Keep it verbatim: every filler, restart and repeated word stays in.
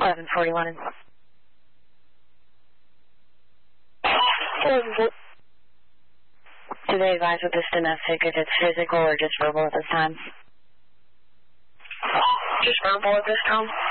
eleven forty-one. Do they advise with this domestic if it's physical or just verbal at this time? Just verbal at this time.